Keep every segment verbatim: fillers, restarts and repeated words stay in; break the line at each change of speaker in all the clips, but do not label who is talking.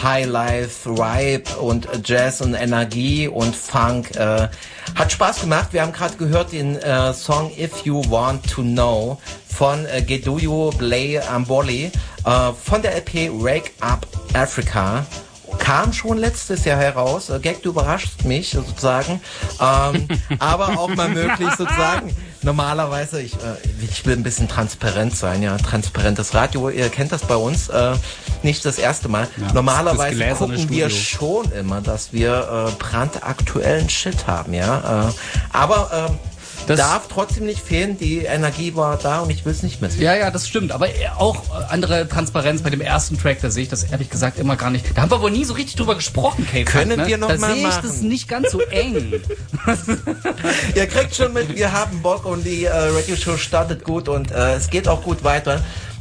Highlife, Vibe und Jazz und Energie und Funk. Äh, hat Spaß gemacht. Wir haben gerade gehört den äh, Song If You Want to Know von äh, Geduyo Blay Amboli äh, von der L P Wake Up Africa. Kam schon letztes Jahr heraus. Äh, Gag, du überraschst mich sozusagen. Ähm, aber auch mal möglich sozusagen. Normalerweise, ich, äh, ich will ein bisschen transparent sein, ja, transparentes Radio, ihr kennt das bei uns, äh, nicht das erste Mal. Ja, Normalerweise das gucken Studio. wir schon immer, dass wir äh, brandaktuellen Shit haben, ja. Äh, aber äh, Das darf trotzdem nicht fehlen, die Energie war da und ich will es nicht missen.
Ja, ja, das stimmt. Aber auch andere Transparenz bei dem ersten Track, da sehe ich das ehrlich gesagt immer gar nicht. Da haben wir wohl nie so richtig drüber gesprochen, Kate.
Können ne? wir noch
da
mal
machen? Da sehe ich das nicht ganz so eng.
Ihr kriegt schon mit, wir haben Bock und die äh, Radio-Show startet gut und äh, es geht auch gut weiter.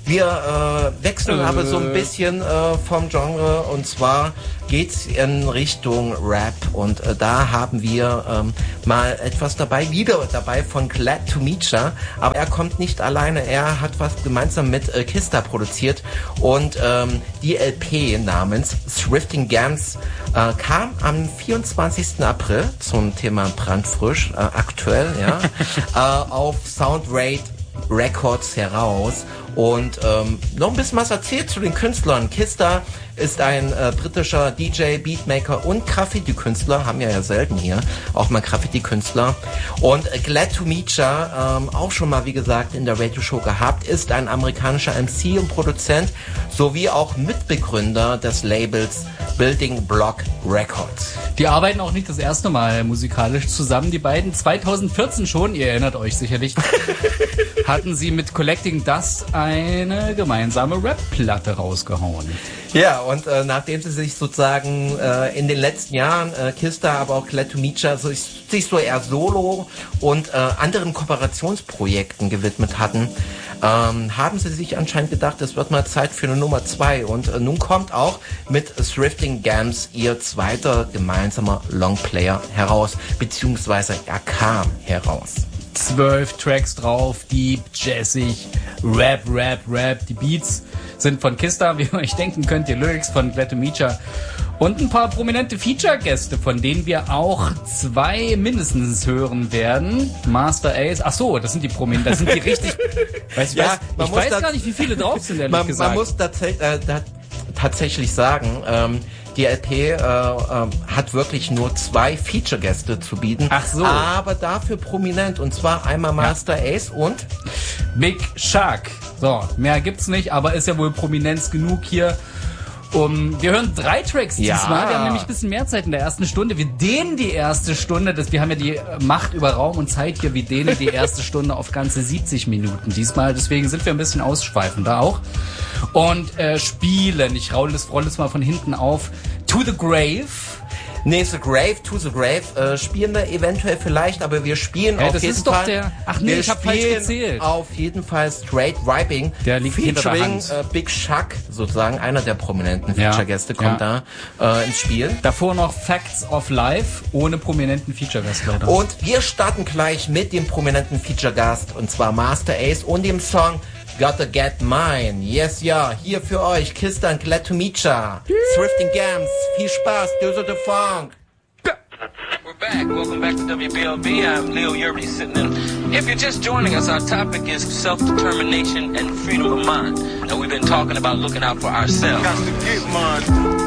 Wir äh, wechseln äh. aber so ein bisschen äh, vom Genre und zwar geht's in Richtung Rap und äh, da haben wir ähm, mal etwas dabei, wieder dabei von Glad to Meet Ya, aber er kommt nicht alleine, er hat was gemeinsam mit äh, Kista produziert und ähm, die L P namens Thrifting Gams äh, kam am vierundzwanzigsten April zum Thema brandfrisch, äh, aktuell, ja, äh, auf Soundrate Records heraus. Und ähm, noch ein bisschen was erzählt zu den Künstlern. Kista ist ein äh, britischer D J, Beatmaker und Graffiti-Künstler. Haben wir ja selten hier, auch mal Graffiti-Künstler. Und äh, Glad to Meet Ya, ähm, auch schon mal, wie gesagt, in der Radio-Show gehabt, ist ein amerikanischer M C und Produzent, sowie auch Mitbegründer des Labels Building Block Records.
Die arbeiten auch nicht das erste Mal musikalisch zusammen, die beiden. zweitausendvierzehn schon, ihr erinnert euch sicherlich, hatten sie mit Collecting Dust eine gemeinsame Rap-Platte rausgehauen.
Ja, und äh, nachdem sie sich sozusagen äh, in den letzten Jahren, äh, Kista, aber auch Glad to Meet Ya, so, sich so eher Solo und äh, anderen Kooperationsprojekten gewidmet hatten, ähm, haben sie sich anscheinend gedacht, es wird mal Zeit für eine Nummer zwei. Und äh, nun kommt auch mit Thrifting Gams ihr zweiter gemeinsamer Longplayer heraus, beziehungsweise er kam heraus.
Zwölf Tracks drauf, deep, jazzig, Rap, Rap, Rap. Die Beats sind von Kista, wie ihr euch denken könnt, die Lyrics von Glad to Meet Ya. Und ein paar prominente Feature-Gäste, von denen wir auch zwei mindestens hören werden. Master Ace, ach so, das sind die Prominenten, das sind die richtig, weiß, ich
ja,
weiß, ich weiß gar nicht, wie viele drauf sind, ehrlich
man,
gesagt.
Man muss tats- äh, da, tatsächlich sagen, ähm, die L P äh, äh, hat wirklich nur zwei Feature-Gäste zu bieten.
Ach so.
Aber dafür prominent. Und zwar einmal Master ja. Ace und
Big Shark. So, mehr gibt's nicht, aber ist ja wohl Prominenz genug hier. Um, wir hören drei Tracks
ja.
diesmal. Wir haben nämlich ein bisschen mehr Zeit in der ersten Stunde. Wir dehnen die erste Stunde. Das, wir haben ja die Macht über Raum und Zeit hier. Wir dehnen die erste Stunde auf ganze siebzig Minuten diesmal. Deswegen sind wir ein bisschen ausschweifender auch. Und äh, spielen. Ich rolle das, roll das mal von hinten auf. To the Grave.
Nee, The Grave, To the Grave äh, spielen wir eventuell vielleicht, aber wir spielen
ja,
auf
das
jeden
ist
Fall...
Doch der, ach nee,
wir
ich hab falsch gezählt.
Auf jeden Fall Straight Vibing.
Der liegt hinter der Hand.
Äh, Big Shark, sozusagen, einer der prominenten Feature-Gäste,
ja,
kommt
ja.
da äh, ins Spiel.
Davor noch Facts of Life, ohne prominenten Feature-Gast leider.
Und wir starten gleich mit dem prominenten Feature-Gast, und zwar Master Ace und dem Song Gotta Get Mine. Yes, ja, hier für euch, Kista und Glad to Meet Ya. Thrifting Gams, viel Spaß, do the funk.
We're back. Welcome back to W B L B. I'm Leo Yerby sitting in. If you're just joining us, our topic is self-determination and freedom of mind. And we've been talking about looking out for ourselves.
Got to get mine.